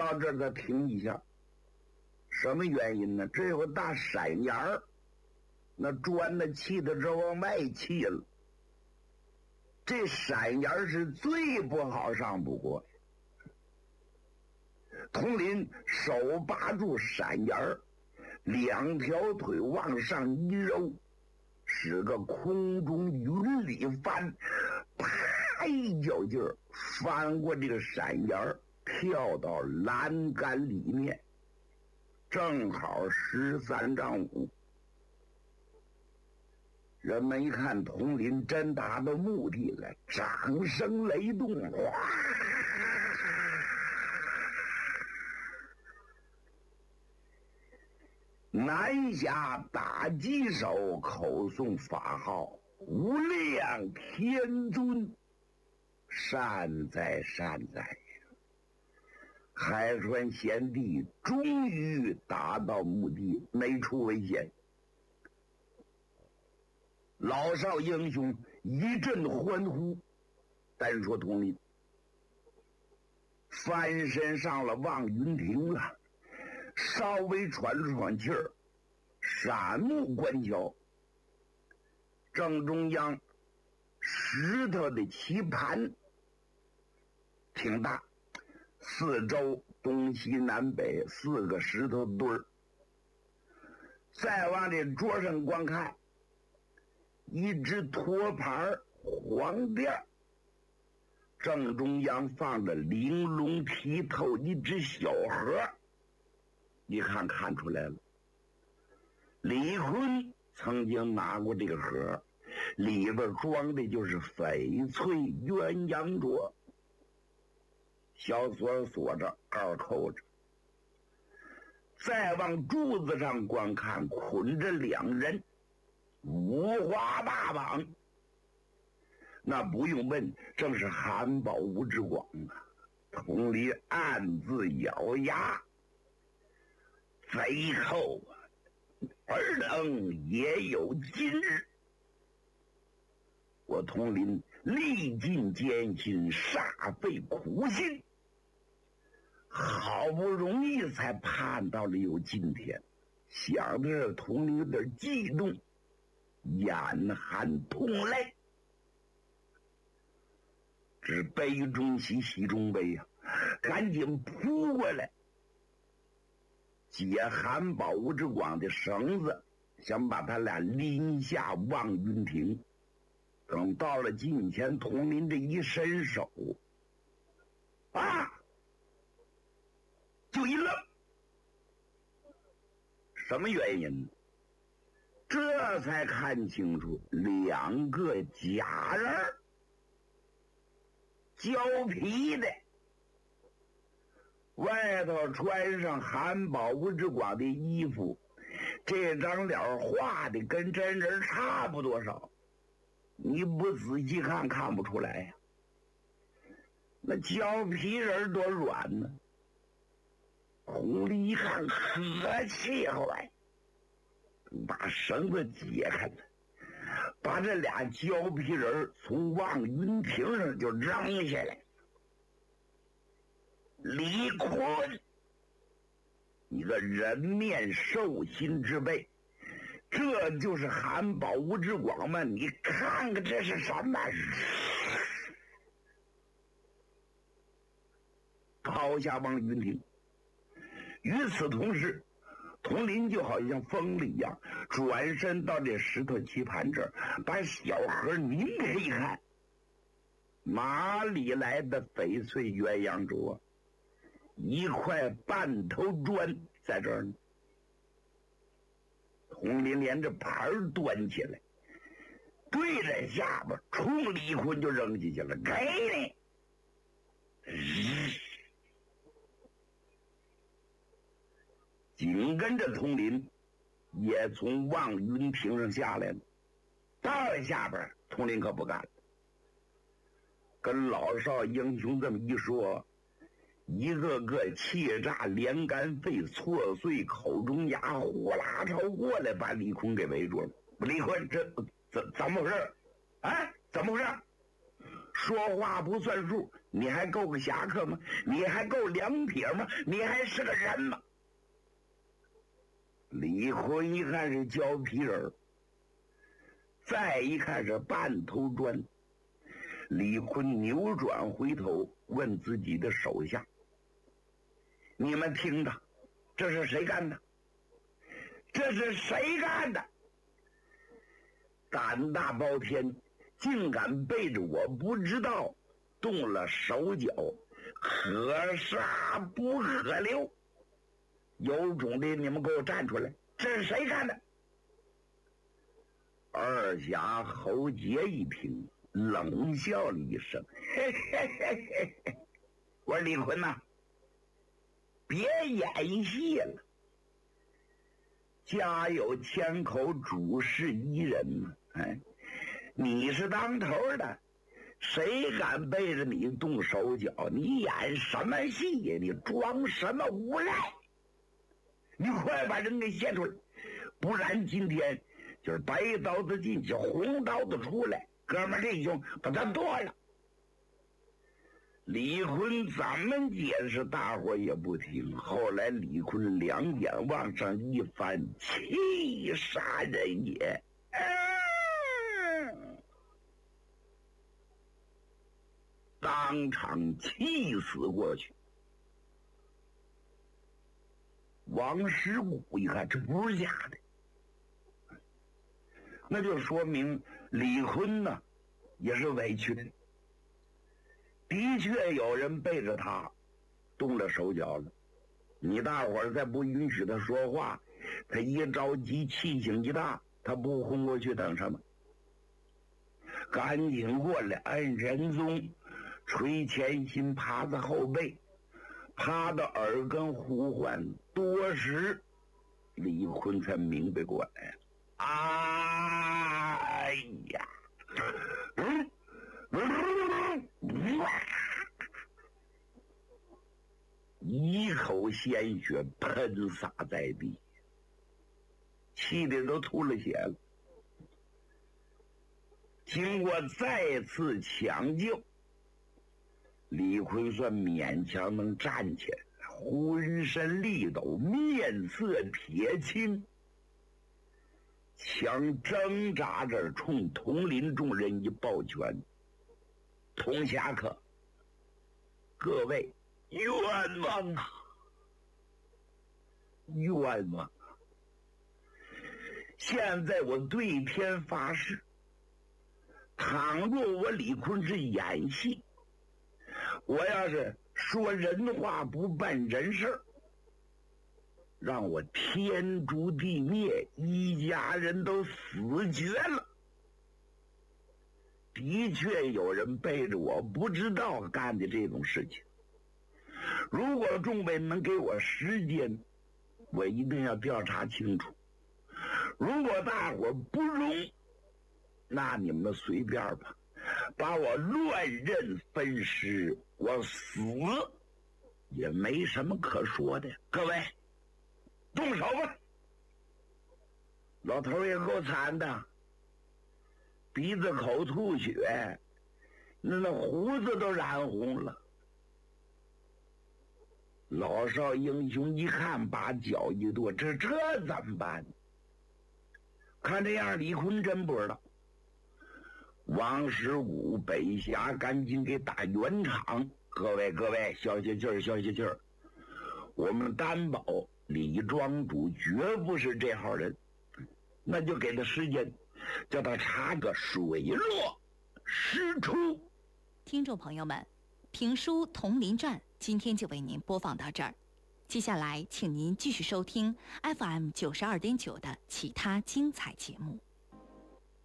到这儿，他停一下。什么原因呢？这有个大闪眼儿，那砖的气的这往外气了。这闪眼儿是最不好上不过。佟林手把住闪眼儿，两条腿往上一揉，使个空中云里翻，啪一脚劲儿翻过这个闪眼儿，跳到栏杆里面，正好13丈5。人们一看佟林真达到目的了，掌声雷动，哗！南下打击手口诵法号，无量天尊，善哉善哉。海川贤弟终于达到目的，没出危险。老少英雄一阵欢呼。单说佟林翻身上了望云亭了，稍微喘了喘气儿，闪目观瞧，正中央石头的棋盘挺大，四周东西南北4个石头堆儿。再往这桌上观看，一只托盘黄垫，正中央放着玲珑剔透一只小盒。一看看出来了，李逵曾经拿过这个盒，里边装的就是翡翠鸳鸯镯，小锁锁着，二扣着。再往柱子上观看，捆着2人，五花大绑。那不用问，正是韩宝、吴志广啊。佟林暗自咬牙，贼寇啊，尔等也有今日。我佟林历尽艰辛，煞费苦心，好不容易才盼到了有今天。想着这，佟林有点激动，眼含痛泪。只悲中喜，喜中悲呀，赶紧扑过来，解韩宝、吴志广的绳子，想把他俩拎下望云亭。等到了近前，佟林这一伸手，就一愣。什么原因？这才看清楚，2个假人，胶皮的，外头穿上韩宝、吴志广的衣服，这张脸画的跟真人差不多少，你不仔细看看不出来呀。那胶皮人多软呢。佟林一看可气坏，把绳子解开了，把这俩胶皮人从望云亭上就扔下来。李逵，你个人面兽心之辈，这就是韩宝、吴志广吗？你看看这是什么？抛下望云亭。与此同时，佟林就好像疯了一样，转身到这石头棋盘这儿，把小盒拧开一看，哪里来的翡翠鸳鸯镯？一块半头砖在这儿呢。佟林连着盘端起来，对着下巴冲李逵就扔进去了，给你！紧跟着佟林也从望云亭上下来了。到了下边，佟林可不干了，跟老少英雄这么一说，一个个气炸连肝肺，挫碎口中牙，呼啦朝过来把李逵给围住了。李逵，这怎么回事？怎么回事？说话不算数， 你还够个侠客吗？你还够良铁吗？你还是个人吗？李逵一看是胶皮人，再一看是半头砖。李逵扭转回头问自己的手下：你们听着，这是谁干的？这是谁干的？胆大包天，竟敢背着我不知道，动了手脚，可杀不可留。有种的你们给我站出来，这是谁干的？二侠侯杰一听，冷笑了一声，嘿嘿嘿嘿嘿，我说李逵呐，别演戏了，家有千口，主事一人。哎，你是当头的，谁敢背着你动手脚？你演什么戏呀？你装什么无赖？你快把人给献出来，不然今天就是白刀子进去，红刀子出来，哥们弟兄把他剁了。李逵怎么解释，大伙也不听。后来李逵两眼往上一翻，气杀人也，当场气死过去。王师古一看，这不是假的，那就说明李逵呢也是委屈的。的确有人背着他动了手脚了，你大伙儿再不允许他说话，他一着急气性一大，他不昏过去等什么？赶紧过来按仁宗，捶前心，趴在后背，趴到耳根呼唤，多时李逵才明白过来。哎呀，一口鲜血喷洒在地，气得都吐了血了。经过再次抢救，李逵算勉强能站起来，浑身力抖，面色铁青，想挣扎着冲统领众人一抱拳：同侠客，各位冤枉啊，冤枉啊！现在我对天发誓，倘若我李逵是演戏，我要是说人话不办人事，让我天诛地灭，一家人都死绝了。的确有人背着我不知道干的这种事情，如果众位能给我时间，我一定要调查清楚。如果大伙不容，那你们随便吧，把我乱刃分尸，我死也没什么可说的。各位动手吧。老头也够惨的，鼻子口吐血，那胡子都染红了。老少英雄一看，把脚一跺，这怎么办？看这样，李逵真不知道。王师古北峡赶紧给打圆场。各位，消消气儿，我们担保李庄主绝不是这号人，那就给他时间，叫他查个水落石出。 听众朋友们，评书《铜陵传》今天就为您播放到这儿，接下来请您继续收听 FM92.9的其他精彩节目。